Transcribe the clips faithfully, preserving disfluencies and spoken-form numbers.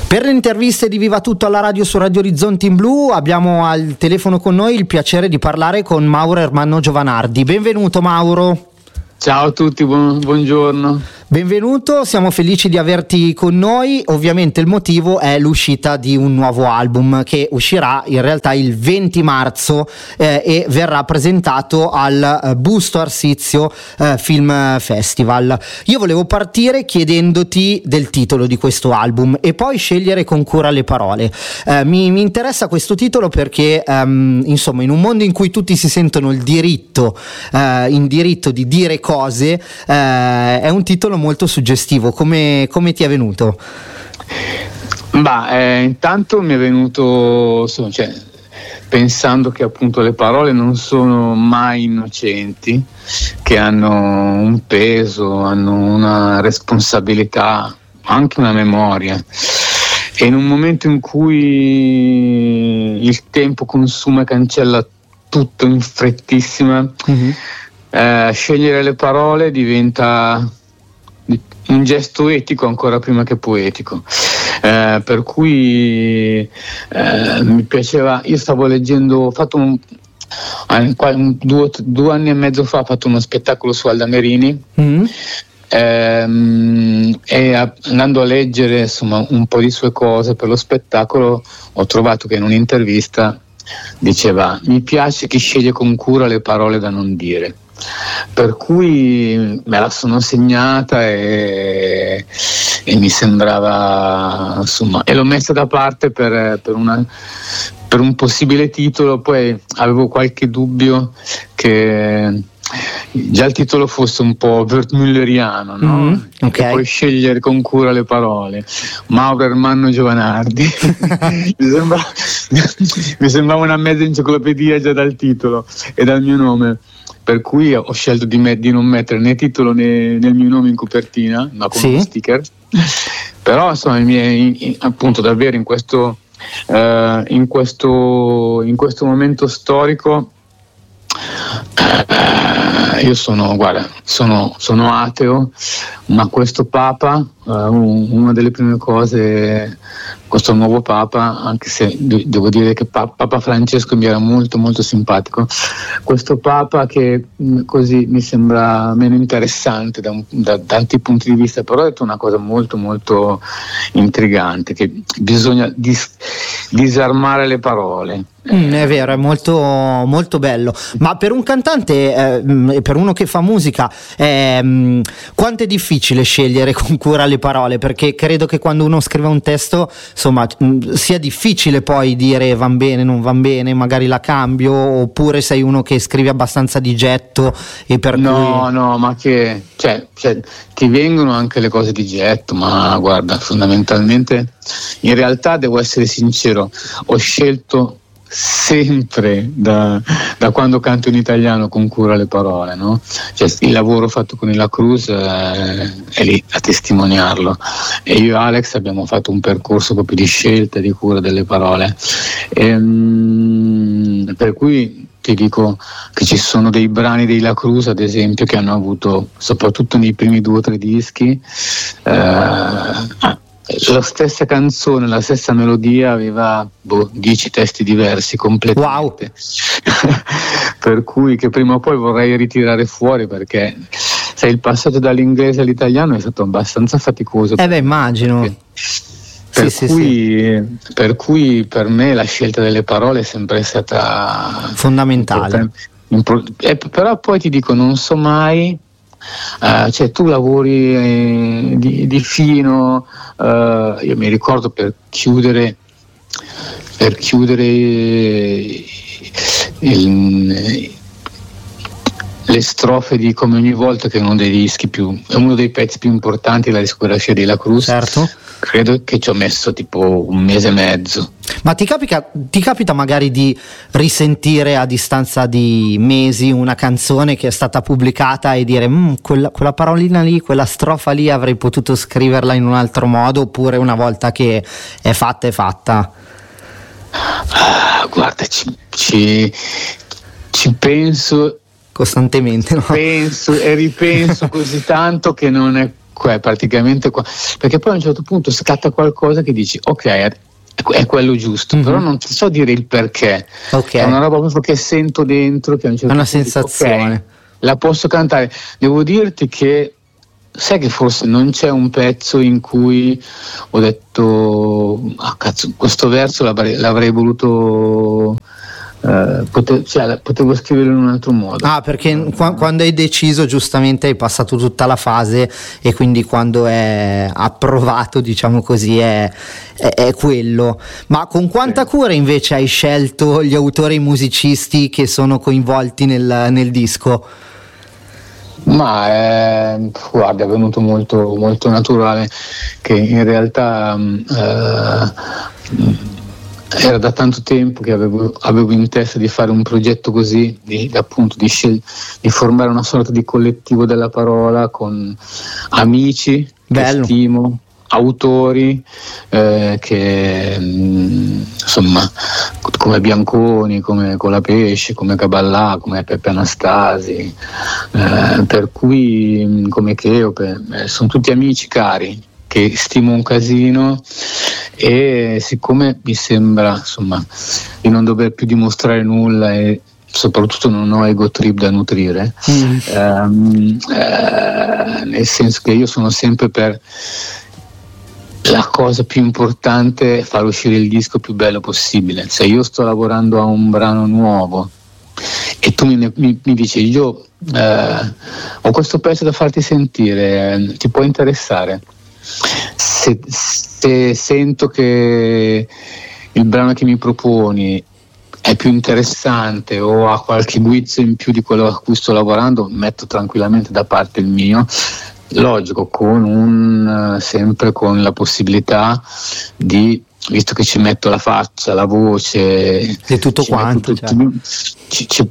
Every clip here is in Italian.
Per le interviste di Viva Tutto alla radio su Radio Orizzonti in Blu abbiamo al telefono con noi il piacere di parlare con Mauro Ermanno Giovanardi. Benvenuto Mauro. Ciao a tutti, buon, buongiorno. Benvenuto, siamo felici di averti con noi. Ovviamente il motivo è l'uscita di un nuovo album che uscirà in realtà il venti marzo eh, e verrà presentato al eh, Busto Arsizio eh, Film Festival. Io volevo partire chiedendoti del titolo di questo album e poi scegliere con cura le parole. Eh, mi, mi interessa questo titolo perché ehm, insomma, in un mondo in cui tutti si sentono il diritto eh, in diritto di dire cose, eh, è un titolo molto suggestivo. Come, come ti è venuto? Bah, eh, intanto mi è venuto, cioè, pensando che appunto le parole non sono mai innocenti, che hanno un peso, hanno una responsabilità, anche una memoria. E in un momento in cui il tempo consuma e cancella tutto in frettissima, mm-hmm. eh, scegliere le parole diventa un gesto etico ancora prima che poetico, eh, per cui eh, mi piaceva. Io stavo leggendo, ho fatto un, un due, due anni e mezzo fa ho fatto uno spettacolo su Alda Merini, mm-hmm. ehm, e a, andando a leggere insomma un po' di sue cose per lo spettacolo ho trovato che in un'intervista diceva: mi piace chi sceglie con cura le parole da non dire. Per cui me la sono segnata e, e mi sembrava, insomma, e l'ho messa da parte per, per, una, per un possibile titolo. Poi avevo qualche dubbio che già il titolo fosse un po' wertmülleriano, no? Mm, okay. E poi scegliere con cura le parole. Mauro Ermanno Giovanardi mi, sembra, mi sembrava una mezza enciclopedia già dal titolo e dal mio nome. Per cui ho scelto di, me- di non mettere né titolo né, né il mio nome in copertina, ma con sì. uno sticker. Però insomma, i miei, in, appunto, davvero in questo, uh, in questo, in questo momento storico, uh, io sono, guarda, sono, sono ateo, ma questo Papa, uh, una delle prime cose, questo nuovo Papa, anche se devo dire che Papa Francesco mi era molto molto simpatico, questo Papa che così mi sembra meno interessante da, un, da tanti punti di vista, però ha detto una cosa molto molto intrigante, che bisogna dis, disarmare le parole. Mm, è vero, è molto molto bello. Ma per un cantante e eh, per uno che fa musica, eh, quanto è difficile scegliere con cura le parole? Perché credo che quando uno scrive un testo, insomma, sia difficile poi dire van bene, non van bene, magari la cambio, oppure sei uno che scrive abbastanza di getto e per no cui... no ma che cioè, cioè ti vengono anche le cose di getto, ma guarda, fondamentalmente in realtà devo essere sincero, ho scelto sempre da, da quando canto in italiano con cura le parole, no? Cioè, il lavoro fatto con il La Cruz eh, è lì a testimoniarlo, e io e Alex abbiamo fatto un percorso proprio di scelta, di cura delle parole, e, mm, per cui ti dico che ci sono dei brani dei La Cruz, ad esempio, che hanno avuto, soprattutto nei primi due o tre dischi, eh, la stessa canzone, la stessa melodia aveva boh, dieci testi diversi completamente. Wow. Per cui che prima o poi vorrei ritirare fuori, perché sai, il passaggio dall'inglese all'italiano è stato abbastanza faticoso. Eh beh, immagino. Per, sì, cui, sì, per cui per me la scelta delle parole è sempre stata fondamentale. Import- eh, però poi ti dico, non so mai. Uh, cioè tu lavori eh, di, di fino, uh, io mi ricordo per chiudere per chiudere il, le strofe di Come ogni volta, che è uno dei dischi più, è uno dei pezzi più importanti della discografia di La Cruz. Certo. Credo che ci ho messo tipo un mese e mezzo. Ma ti capita, ti capita magari di risentire a distanza di mesi una canzone che è stata pubblicata e dire quella, quella parolina lì, quella strofa lì avrei potuto scriverla in un altro modo, oppure una volta che è fatta è fatta? Ah, guarda, ci, ci, ci penso costantemente, no? Penso e ripenso così tanto che non è que, praticamente qua, perché poi a un certo punto scatta qualcosa che dici ok, è, è quello giusto, mm-hmm. però non ti so dire il perché, okay. È una roba proprio che sento dentro, che a un certo è una punto sensazione dico, okay, la posso cantare. Devo dirti che sai che forse non c'è un pezzo in cui ho detto ah, cazzo, questo verso l'avrei, l'avrei voluto Uh, pote- cioè, potevo scriverlo in un altro modo. Ah, perché uh, qu- quando hai deciso, giustamente hai passato tutta la fase, e quindi quando è approvato, diciamo così, è, è, è quello. Ma con quanta sì. cura invece hai scelto gli autori e i musicisti che sono coinvolti nel, nel disco? Ma è, guarda, è venuto molto, molto naturale, che in realtà uh, era da tanto tempo che avevo, avevo in testa di fare un progetto così, di, appunto di, scel- di formare una sorta di collettivo della parola con amici Bello. che stimo, autori eh, che mh, insomma come Bianconi, come Colapesce, come Caballà, come Peppe Anastasi, eh, per cui mh, come Cheope, eh, sono tutti amici cari che stimo un casino, e siccome mi sembra insomma di non dover più dimostrare nulla e soprattutto non ho ego trip da nutrire, mm. ehm, eh, nel senso che io sono sempre per la cosa più importante, far uscire il disco più bello possibile. Se io sto lavorando a un brano nuovo e tu mi, mi, mi dici io eh, ho questo pezzo da farti sentire, ti può interessare? Se, se sento che il brano che mi proponi è più interessante o ha qualche guizzo in più di quello a cui sto lavorando, metto tranquillamente da parte il mio, logico, con un sempre con la possibilità di, visto che ci metto la faccia, la voce e tutto quanto, tutto, cioè. ci, ci,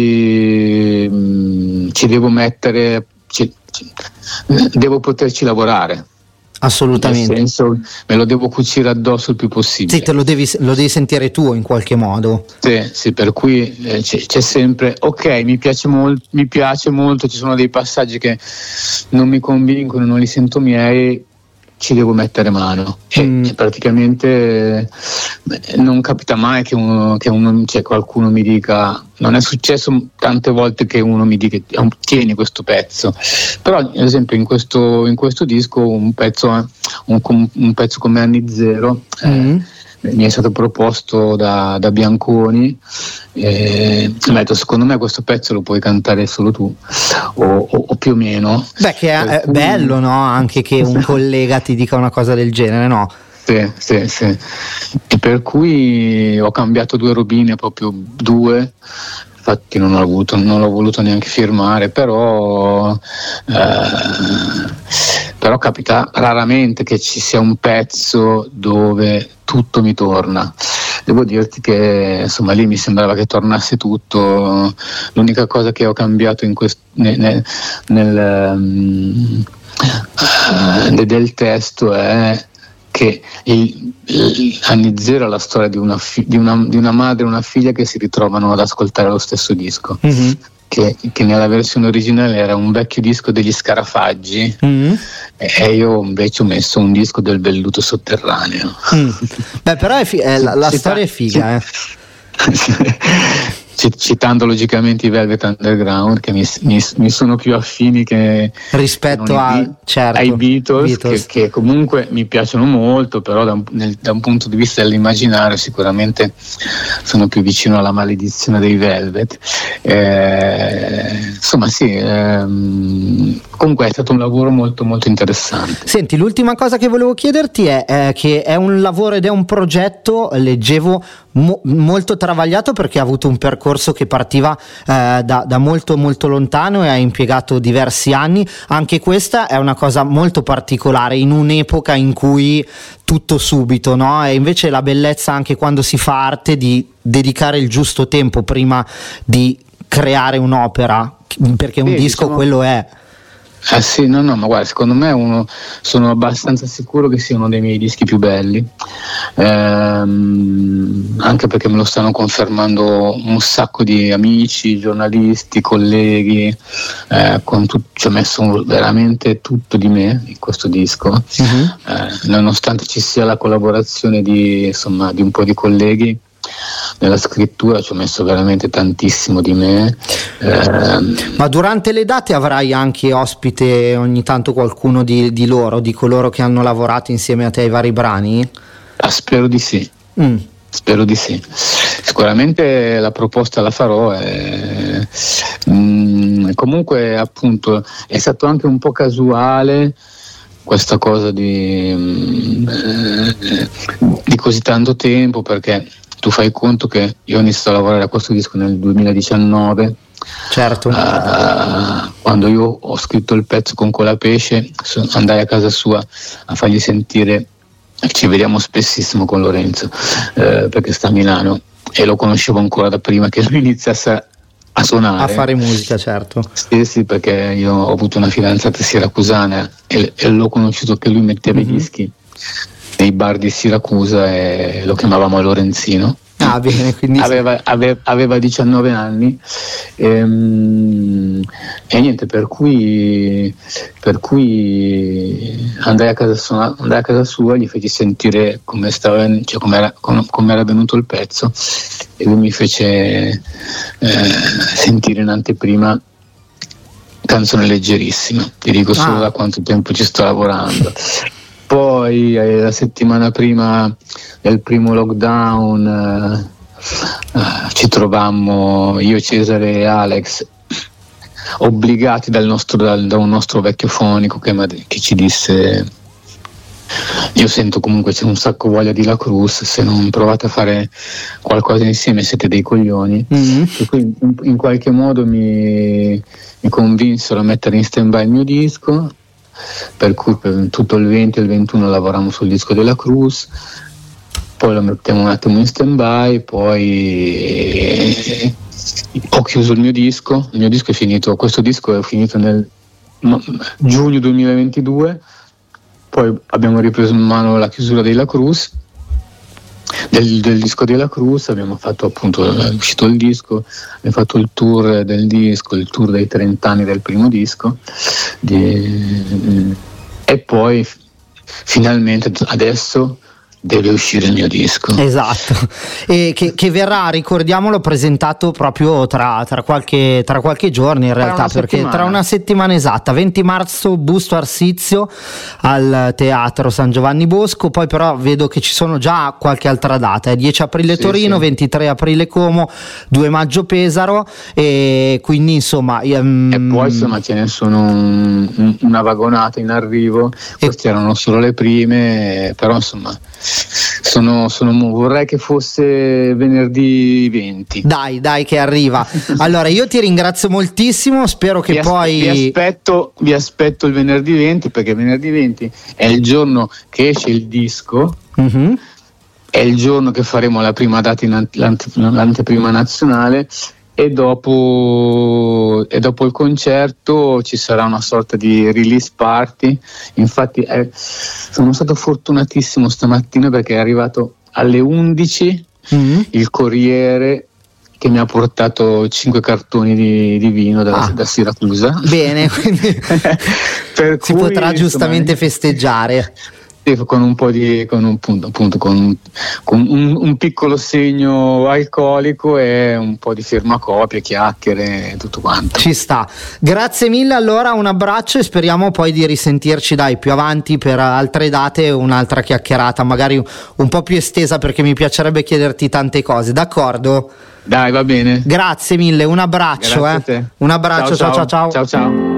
ci, ci devo mettere, ci, devo poterci lavorare. Assolutamente. Nel senso, me lo devo cucire addosso il più possibile. Sì, te lo devi, lo devi sentire tu in qualche modo. Sì, sì, per cui eh, c'è, c'è sempre, ok, mi piace, mol- mi piace molto, ci sono dei passaggi che non mi convincono, non li sento miei, ci devo mettere mano. E, mm. e praticamente eh, non capita mai che, uno, che uno, cioè, qualcuno mi dica, non è successo tante volte che uno mi dica tieni questo pezzo, però ad esempio in questo, in questo disco un pezzo, un, un pezzo come Anni Zero mm. eh, mi è stato proposto da, da Bianconi, e mi ha detto secondo me questo pezzo lo puoi cantare solo tu o, o, o più o meno. Beh, che è, è bello, no? Anche che un collega ti dica una cosa del genere, no? Sì, sì, sì. E per cui ho cambiato due robine, proprio due, infatti non ho avuto, non l'ho voluto neanche firmare, però eh, però capita raramente che ci sia un pezzo dove tutto mi torna. Devo dirti che insomma lì mi sembrava che tornasse tutto. L'unica cosa che ho cambiato in quest- nel, nel, nel um, uh, del testo è che il, il, Anni Zero è la storia di una, fi- di, una, di una madre e una figlia che si ritrovano ad ascoltare lo stesso disco. Mm-hmm. Che, che nella versione originale era un vecchio disco degli Scarafaggi, mm. e io invece ho messo un disco del Velluto Sotterraneo. Mm. Beh, però è fi- è la, la storia è figa, eh. Citando logicamente i Velvet Underground, che mi, mi, mi sono più affini che rispetto che a, ai, certo, ai Beatles, Beatles. Che, che comunque mi piacciono molto, però da un, nel, da un punto di vista dell'immaginario sicuramente sono più vicino alla maledizione dei Velvet. Eh, insomma sì, ehm, comunque è stato un lavoro molto molto interessante. Senti, l'ultima cosa che volevo chiederti è eh, che è un lavoro ed è un progetto, leggevo, mo- molto travagliato, perché ha avuto un percorso che partiva eh, da, da molto molto lontano e ha impiegato diversi anni. Anche questa è una cosa molto particolare in un'epoca in cui tutto subito, no? E invece la bellezza anche quando si fa arte di dedicare il giusto tempo prima di creare un'opera, perché un sì, disco diciamo... quello è. Eh sì, no, no, ma guarda, secondo me uno, sono abbastanza sicuro che sia uno dei miei dischi più belli, ehm, anche perché me lo stanno confermando un sacco di amici, giornalisti, colleghi, eh, con tut- ci ho messo veramente tutto di me in questo disco, uh-huh. eh, nonostante ci sia la collaborazione di, insomma, di un po' di colleghi. Nella scrittura ci ho messo veramente tantissimo di me. Eh, Ma durante le date avrai anche ospite ogni tanto qualcuno di, di loro, di coloro che hanno lavorato insieme a te ai vari brani? Ah, spero di sì. Mm. Spero di sì. Sicuramente la proposta la farò. E, mm, comunque, appunto, è stato anche un po' casuale questa cosa di, mm, di così tanto tempo, perché tu fai conto che io ho iniziato a lavorare a questo disco nel duemiladiciannove. Certo. Uh, quando io ho scritto il pezzo con Colapesce, andai a casa sua a fargli sentire, ci vediamo spessissimo con Lorenzo, eh, perché sta a Milano, e lo conoscevo ancora da prima che lui iniziasse a suonare, a fare musica, certo. Sì, sì, perché io ho avuto una fidanzata siracusana e, e l'ho conosciuto che lui metteva mm-hmm. i dischi nei bar di Siracusa e lo chiamavamo Lorenzino. Ah, bene, quindi aveva, aveva, aveva diciannove anni e, e niente, per cui per cui andai a casa sua, andai a casa sua, gli feci sentire come stava, cioè come era, come era venuto il pezzo, e lui mi fece eh, sentire in anteprima canzone leggerissima, ti dico solo ah. da quanto tempo ci sto lavorando. Poi eh, la settimana prima del primo lockdown eh, eh, ci trovammo io, Cesare e Alex, obbligati dal nostro, dal, da un nostro vecchio fonico che, che ci disse: io sento comunque c'è un sacco voglia di La Cruz, se non provate a fare qualcosa insieme siete dei coglioni. Mm-hmm. E quindi in, in qualche modo mi, mi convinsero a mettere in stand-by il mio disco, per cui per tutto il venti e il ventuno lavorammo sul disco della Cruz, poi lo mettiamo un attimo in stand-by, poi eh, ho chiuso il mio disco, il mio disco è finito, questo disco è finito nel no, giugno duemilaventidue, poi abbiamo ripreso in mano la chiusura della Cruz, del, del disco della Cruz, abbiamo fatto appunto, è uscito il disco, abbiamo fatto il tour del disco, il tour dei trenta anni del primo disco di, e poi finalmente adesso deve uscire il mio disco. Esatto, e che, che verrà, ricordiamolo, presentato proprio tra, tra, qualche, tra qualche giorno in realtà, tra perché settimana. Tra una settimana esatta, venti marzo, Busto Arsizio al Teatro San Giovanni Bosco, poi però vedo che ci sono già qualche altra data, eh, dieci aprile sì, Torino, sì. ventitré aprile Como, due maggio Pesaro, e quindi insomma um... e poi insomma ce ne sono un, una vagonata in arrivo, queste e... erano solo le prime, però insomma Sono, sono, vorrei che fosse venerdì venti. Dai, dai che arriva. Allora io ti ringrazio moltissimo, spero che vi poi vi aspetto, vi aspetto il venerdì venti, perché venerdì venti è il giorno che esce il disco, mm-hmm. è il giorno che faremo la prima data in ante, l'ante, l'anteprima nazionale, e dopo, e dopo il concerto ci sarà una sorta di release party. Infatti eh, sono stato fortunatissimo stamattina perché è arrivato alle undici mm-hmm. il corriere che mi ha portato cinque cartoni di, di vino da, ah. da Siracusa. Bene, quindi per si cui, potrà giustamente insomma, festeggiare. Con un po' di con un punto appunto con, con un, un piccolo segno alcolico e un po' di firmacopie, chiacchiere e tutto quanto. Ci sta. Grazie mille, allora un abbraccio e speriamo poi di risentirci dai più avanti per altre date, un'altra chiacchierata magari un po' più estesa, perché mi piacerebbe chiederti tante cose, d'accordo? Dai, va bene. Grazie mille, un abbraccio. Grazie eh. Un abbraccio, ciao ciao ciao. Ciao ciao.